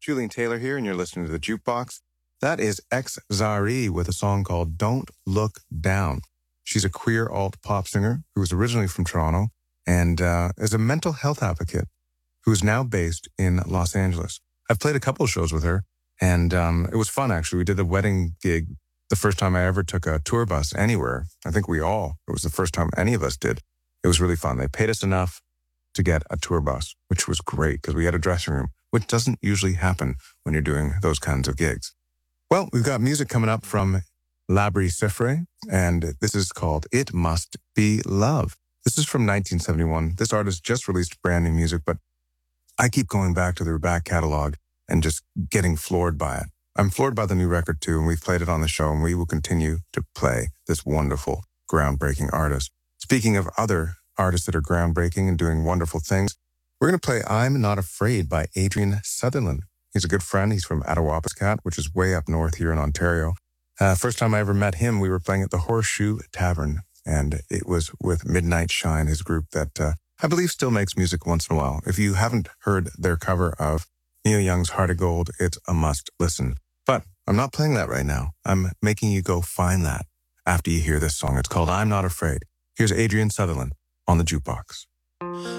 Julian Taylor here, and you're listening to The Jukebox. That is X-Zari with a song called Don't Look Down. She's a queer alt pop singer who was originally from Toronto and is a mental health advocate who is now based in Los Angeles. I've played a couple of shows with her, and it was fun, actually. We did the wedding gig the first time I ever took a tour bus anywhere. I think it was the first time any of us did. It was really fun. They paid us enough to get a tour bus, which was great because we had a dressing room, which doesn't usually happen when you're doing those kinds of gigs. Well, we've got music coming up from Labri Sefre, and this is called It Must Be Love. This is from 1971. This artist just released brand new music, but I keep going back to their back catalog and just getting floored by it. I'm floored by the new record too, and we've played it on the show, and we will continue to play this wonderful, groundbreaking artist. Speaking of other artists that are groundbreaking and doing wonderful things, we're going to play I'm Not Afraid by Adrian Sutherland. He's a good friend. He's from Attawapiskat, which is way up north here in Ontario. First time I ever met him, we were playing at the Horseshoe Tavern, and it was with Midnight Shine, his group that I believe still makes music once in a while. If you haven't heard their cover of Neil Young's Heart of Gold, it's a must listen. But I'm not playing that right now. I'm making you go find that after you hear this song. It's called I'm Not Afraid. Here's Adrian Sutherland on The Jukebox.